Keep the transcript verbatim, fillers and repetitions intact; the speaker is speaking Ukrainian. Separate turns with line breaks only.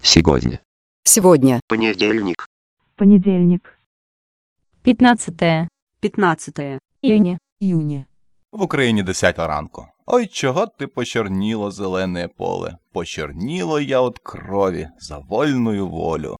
Сегодня.
Сегодня.
Понедельник.
Понедельник.
пятнадцатое
пятнадцатое
июня.
Июня.
В Україні десята ранку. Ой, чого ти почорніло зелене поле? Почорніло я от крові за вольную волю.